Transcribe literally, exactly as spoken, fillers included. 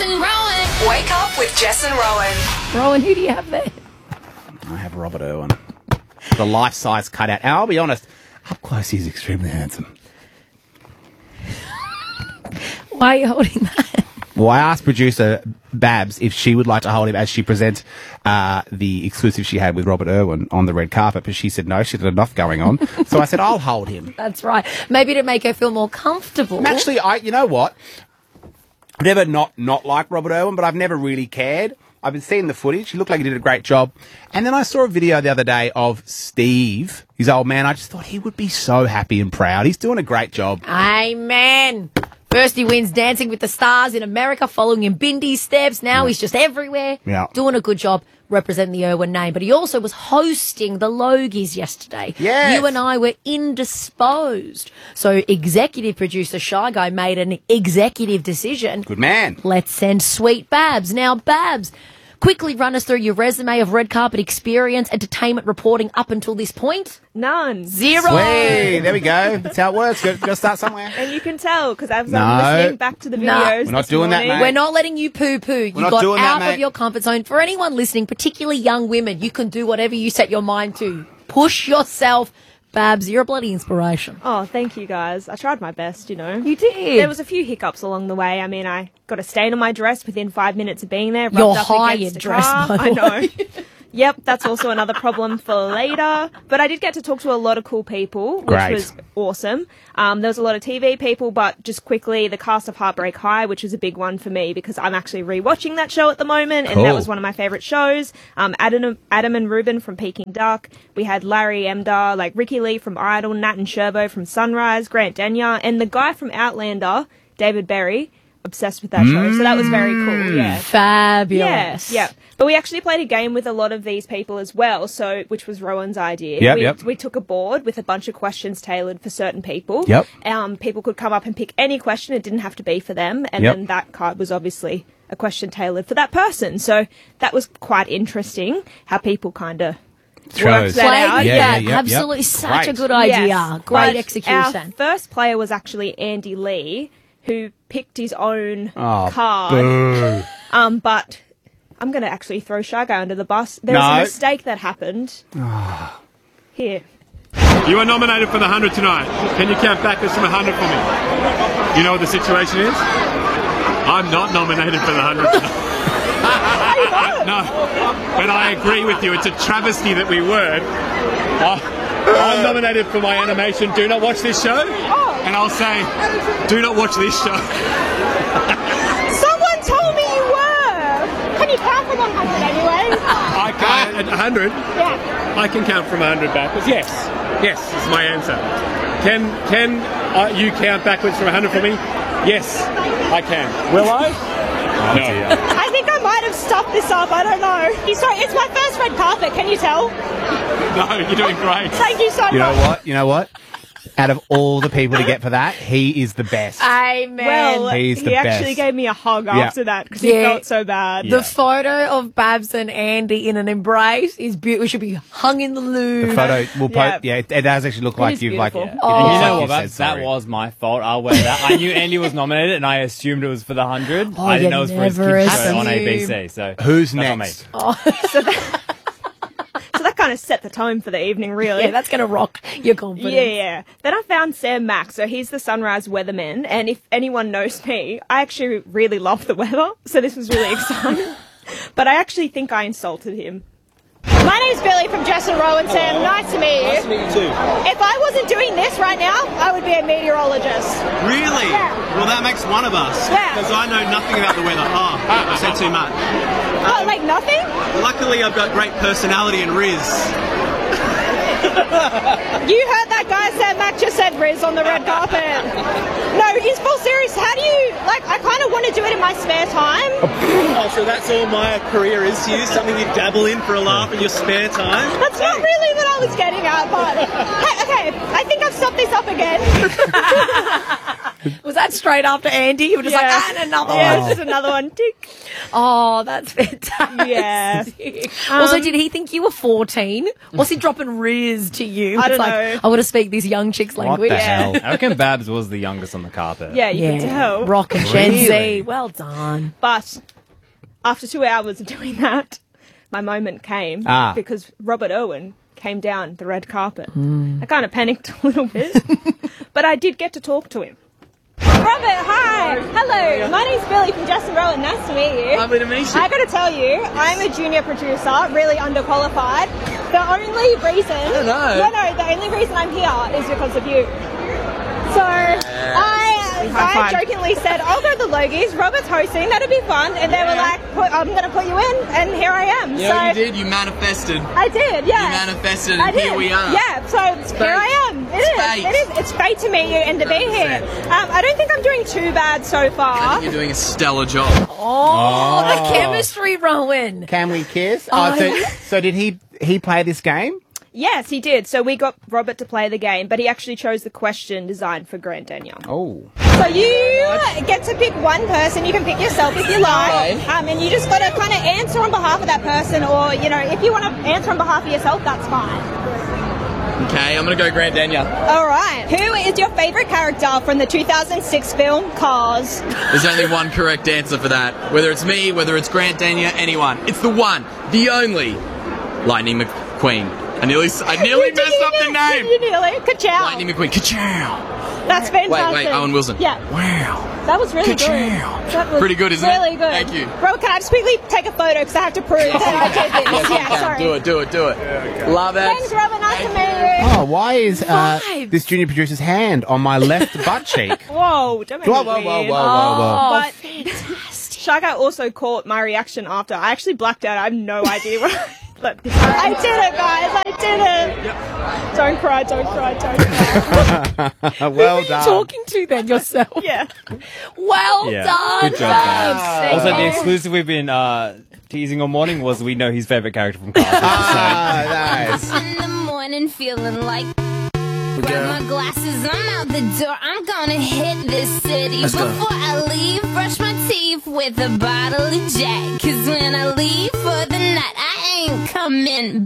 and Rowan. Wake up with Jess and Rowan. Rowan, who do you have there? I have Robert Irwin. The life-size cutout. And I'll be honest, up close he's extremely handsome. Why are you holding that? Well, I asked producer Babs if she would like to hold him as she present uh, the exclusive she had with Robert Irwin on the red carpet, but she said no, she had enough going on. So I said, I'll hold him. That's right. Maybe to make her feel more comfortable. And actually, I, you know what? I've never not, not liked Robert Irwin, but I've never really cared. I've been seeing the footage. He looked like he did a great job. And then I saw a video the other day of Steve, his old man. I just thought he would be so happy and proud. He's doing a great job. Amen. First he wins Dancing with the Stars in America, following in Bindy's steps. Now Yeah. he's just everywhere, Yeah. doing a good job representing the Irwin name. But he also was hosting the Logies yesterday. Yes. You and I were indisposed. So executive producer Shy Guy made an executive decision. Good man. Let's send Sweet Babs. Now, Babs, quickly run us through your resume of red carpet experience, entertainment reporting up until this point. None. Zero. Sweet. There we go. That's how it works. Got to start somewhere. And you can tell because as No. I'm listening back to the No. videos, We're not this doing that, morning, mate. We're not letting you poo-poo. You not got doing that, out mate. of your comfort zone. For anyone listening, particularly young women, you can do whatever you set your mind to. Push yourself. Babs, you're a bloody inspiration. Oh, thank you guys. I tried my best, you know. You did. There was a few hiccups along the way. I mean, I got a stain on my dress within five minutes of being there. You're rubbed up hired against a dress, car. by the I know. way. Yep, that's also another problem for later. But I did get to talk to a lot of cool people, which Great. was awesome. Um, there was a lot of T V people, but just quickly, the cast of Heartbreak High, which was a big one for me because I'm actually rewatching that show at the moment, and Cool. that was one of my favourite shows. Um, Adam, Adam and Ruben from Peking Duck. We had Larry Emder, like Ricky Lee from Idol, Nat and Sherbo from Sunrise, Grant Denyer, and the guy from Outlander, David Berry. Obsessed with that show, so that was very cool. Yeah. Fabulous. Yeah, yeah. But we actually played a game with a lot of these people as well, so which was Rowan's idea. Yep, we, yep. we took a board with a bunch of questions tailored for certain people. Yep. Um, people could come up and pick any question. It didn't have to be for them, and Yep. then that card was obviously a question tailored for that person. So that was quite interesting how people kind of Chose. worked that Played out. with Yeah, that. yeah, yep, Absolutely yep. such a Great. good idea. Yes. Great But execution. Our first player was actually Andy Lee, who picked his own Oh, card. boo. Um, but I'm going to actually throw Shy Guy under the bus. There was No. a mistake that happened. Here. You are nominated for the one hundred tonight. Can you count backwards from one hundred for me? You know what the situation is? I'm not nominated for the one hundred tonight. No, but I agree with you. It's a travesty that we weren't. I- I'm nominated for my animation Do Not Watch This Show, and I'll say, do not watch this show. Someone told me you were! Can you count from one hundred anyway? I can, at one hundred, Yeah. I can count from one hundred backwards. Yes, yes, is my answer. Can can uh, you count backwards from one hundred for me? Yes, I can. Will I? No. I think I might have stuffed this up. I don't know. Sorry, it's my first red carpet. Can you tell? No, you're doing great. Thank you so You know much. what? You know what? Out of all the people to get for that, he is the best. Amen. Well, He's the he actually best. gave me a hug Yeah. after that because Yeah. he felt so bad. The photo of Babs and Andy in an embrace is beautiful. It should be hung in the Louvre. The photo will Yeah. post. Yeah, it, it does actually look like is you've like. beautiful. it Oh. looks You like know what? you've That, said that sorry. was my fault. I'll wear that. I knew Andy was nominated, and I assumed it was for the hundred. Oh, I didn't you know it was for his never kids show on A B assume. C. So Who's that's on me. next? So that kind of set the tone for the evening, really. Yeah, that's going to rock your confidence. Yeah, yeah. Then I found Sam Mack. So he's the Sunrise weatherman. And if anyone knows me, I actually really love the weather. So this was really exciting. But I actually think I insulted him. My name's Billy from Jess and Rowan, Sam. Nice to meet you. Nice to meet you too. If I wasn't doing this right now, I would be a meteorologist. Really? Yeah. Well, that makes one of us. Yeah. Because I know nothing about the weather. Oh, I said too much. Oh, like nothing? Luckily, I've got great personality and riz. You heard that guy, Sam Mack just said Riz on the red carpet. No, he's full serious. How do you, like, I kind of want to do it in my spare time. Oh, so that's all my career is to you? Something you dabble in for a laugh in your spare time? That's not really what I was getting at, but hey, okay, I think I've stuffed this up again. Was that straight after Andy? You were just Yeah. like, and another Yeah, one. just another one. Tick. Oh, that's fantastic. Yeah. also, Um, did he think you were fourteen? Was he dropping riz to you? I It's don't like, know. I want to speak this young chick's What language. the hell? I reckon Babs was the youngest on the carpet. Yeah, you can tell. Rock and Gen Z. Really? Well done. But after two hours of doing that, my moment came Ah. because Robert Irwin came down the red carpet. Hmm. I kind of panicked a little bit, but I did get to talk to him. Robert, hi. Hello. My name's Billy from Justin Rowan. Nice to meet you. Lovely to meet you. I got to tell you, I'm a junior producer, really underqualified. The only reason... I don't know. No, no, the only reason I'm here is because of you. So, I... I jokingly said, I'll go to the Logies, Robert's hosting, that'd be fun. And they were like, put, I'm going to put you in, and here I am. You so know what you did? You manifested. I did, yeah. You manifested, I and did. here we are. Yeah, so here I am. It It's is. fate. It is. It's fate to meet you and to be here. Um, I don't think I'm doing too bad so I far. think you're doing a stellar job. Oh, the chemistry, Rowan. Can we kiss? Oh, so, so did he he play this game? Yes, he did. So we got Robert to play the game, but he actually chose the question designed for Grant Denyer. Oh. So you get to pick one person. You can pick yourself if you like, um, and you just got to kind of answer on behalf of that person, or you know, if you want to answer on behalf of yourself, that's fine. Okay, I'm going to go Grant Denyer. All right. Who is your favourite character from the two thousand six film Cars? There's only one correct answer for that. Whether it's me, whether it's Grant Denyer, anyone. It's the one, the only, Lightning McQueen. I nearly, I nearly Did messed you up the ne- name. You nearly. Ka-chow. Lightning McQueen. Ka-chow. That's fantastic. Wait, wait, Owen Wilson. Yeah. Wow. That was really Ka-chow. good. That was Pretty good, isn't really it? good. Thank you. Bro, can I just quickly take a photo because I have to prove that I did this? Yes, you yeah, can. sorry. Do it, do it, do it. Love it. Thanks, Robin. Nice to meet you. Oh, why is uh, Vibes. this junior producer's hand on my left butt cheek? Whoa, don't make Whoa, me whoa, whoa, weird. whoa, whoa, whoa. Oh, But fantastic. Shy Guy also caught my reaction after. I actually blacked out. I have no idea what I... But I did it, guys. I did it. Don't cry, don't cry, don't cry. Well Who are you done. talking to then yourself? Yeah. Well Yeah. done. Good job, Babs. Babs. Also, the exclusive we've been uh, teasing all morning was we know his favourite character from Cars. Ah, nice. In the morning, feeling like. Grab my glasses, I'm out the door. I'm gonna hit this city. Before I leave, brush my teeth with a bottle of Jack. Cause when I leave for the night, I ain't coming